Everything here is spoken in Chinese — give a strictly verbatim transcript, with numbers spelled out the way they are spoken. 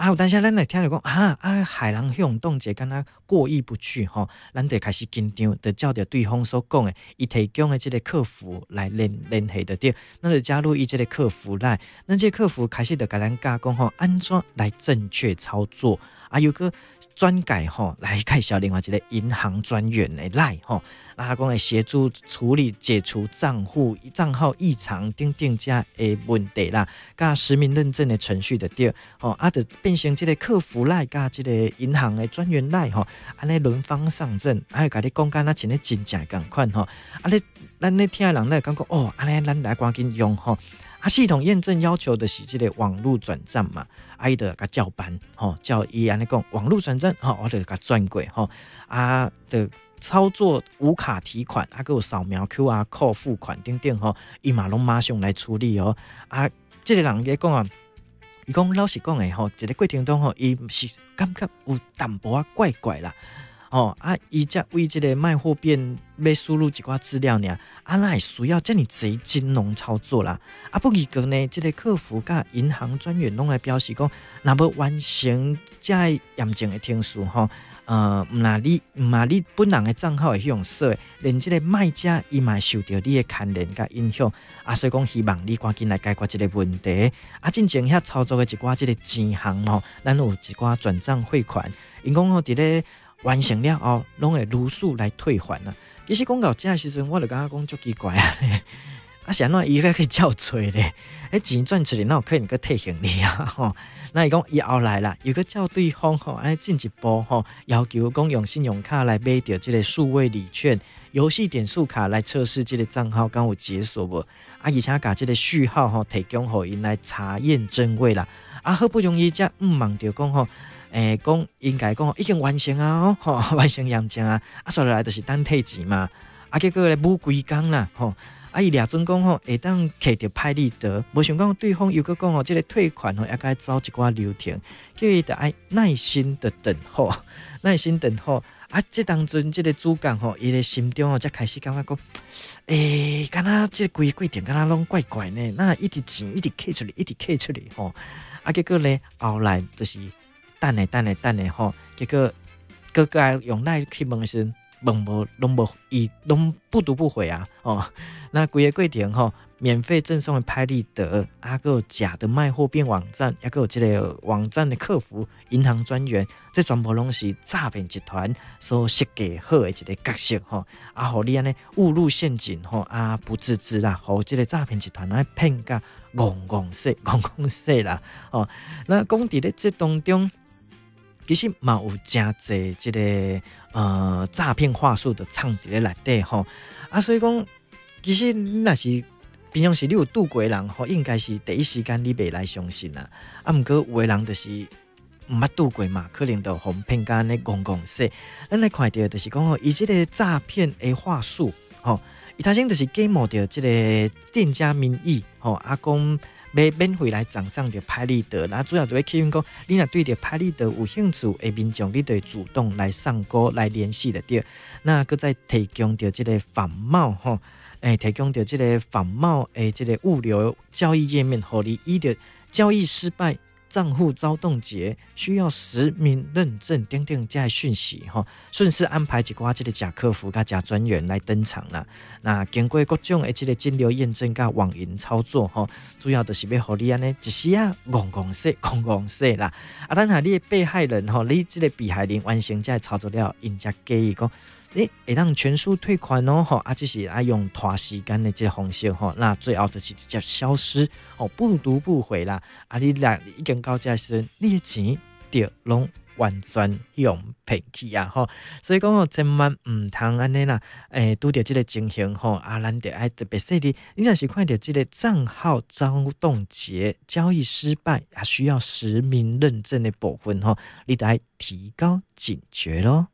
啊，有当时咱会听着讲啊啊，害人向冻结，敢若过意不去吼，咱得开始紧张，得照着对方所讲的，伊提供的这个客服来联联系的对，那就加入伊这个客服来，那这个客服开始就甲咱教讲吼，安怎来正确操作，啊，有个转介吼来介绍另外一个银行专员的来吼。啊，讲会协助处理解除账户账号异常等等这的问题啦，甲实名认证的程序的对，吼啊，就变成这个客服来甲这个银行的专员来吼，安尼轮番上阵，啊，甲你讲干那真诶真正共款吼，啊，你咱咧听的人咧感觉哦，安尼咱来赶紧用吼。啊，系统验证要求的是这个网络转账嘛，啊，伊就甲叫班吼，叫伊安尼讲网络转账吼，我就甲转过吼，啊，就。操作无卡提款，啊，还有扫描 Q R code 付款等等吼，伊嘛拢马上来处理哦。啊，这个人咧讲啊，伊讲老实讲诶吼，一个过程中吼，伊是感觉有淡薄啊怪怪啦。哦啊，伊则为这个卖货变要输入一寡资料呢，啊，那也需要这么侪金融操作啦。啊，不过呢，这个客服甲银行专员拢来表示讲，若要完成这严重的程序吼。呃，毋那你毋嘛你本人的账号会用说，连这个卖家伊嘛受到你的牵连甲影响，啊，所以讲希望你赶紧来解决这个问题。啊，进前遐操作的一寡这个钱项吼，咱有一寡转账汇款，因讲吼伫咧完成了后，拢会如数来退还啊。其实讲到这时阵，我就感觉讲足奇怪啊咧。啊，是安怎伊个可以叫做咧？迄钱赚出来，那有可能个退行李啊？吼，那伊讲伊后来啦，有个叫对方吼，安尼进一步吼，要求讲用信用卡来买到这个数位礼券、游戏点数卡来测试这个账号敢有解锁无？啊，而且甲这个序号吼提供互因来查验真伪啦。啊，好不容易才毋忙着讲吼。诶，讲应该讲已经完成啊，吼、哦，完成验证啊，啊，所来就是等退钱嘛，啊，结果咧无几工啦，吼、哦。啊！伊俩准讲吼，会当摕到拍立得，无想讲对方又搁讲吼，即个退款吼，也该走一寡流程，叫伊得爱耐心的等候，耐心等候。啊，即当阵即个主讲吼，伊的心中吼，才开始感觉讲，诶、欸，敢若即个规过程敢若拢怪怪呢，那一直钱一直摕出来，一直摕出来吼。啊，结果咧后来就是等咧等咧等咧吼，结果各个用来去问时。问无拢无伊拢不读不回啊！哦，那规个过程吼，免费赠送的拍立得，啊，还有假的卖货变网站，还有这个网站的客服、银行专员，这全部拢是诈骗集团所设计好的一个角色吼，啊，互你安尼误入陷阱吼，啊，不自知啦，互这个诈骗集团来骗甲戆戆死、戆戆死啦！哦，那讲伫咧这当中。其实嘛有真侪即个呃诈骗话术的藏伫咧内底吼，啊，所以讲其实你若是平常时你有拄过的人吼，应该是第一时间你袂来相信啦。啊，毋过有的人就是毋捌拄过嘛，可能就互骗甲安尼戆戆死。咱来看到就是讲吼，伊即个诈骗的话术吼，伊头先就是假冒着即个店家名义吼，啊讲。要免费来掌上的拍立得，那主要就会希望讲，你若对着拍立得有兴趣的民众，你就会主动来上钩来联系的对。那搁再提供着这个仿冒吼，诶、欸，提供着这个仿冒诶，这个物流交易页面，互你伊的交易失败。账户遭冻结，需要实名认证等等这些讯息哈，顺势安排一寡这个假客服甲假专员来登场啦。那经过各种的这个金流验证甲网银操作哈，主要就是要互你安尼一时啊戆戆说戆戆说啦。啊，等下你的被害人哈，你这个被害人完成这操作了，因才建议讲。诶，会让全数退款哦，吼啊，只是啊用拖时间的这个方式吼，那最后就是直接消失哦，不读不回啦。啊，你来已经到这时，你的钱就拢完全用骗去啊吼。所以讲吼，千万唔通安尼啦，诶，拄着这个情形吼，啊，咱得爱特别说你，你若是看到这个账号遭冻结、交易失败，啊，需要实名认证的部分吼，你得爱提高警觉咯。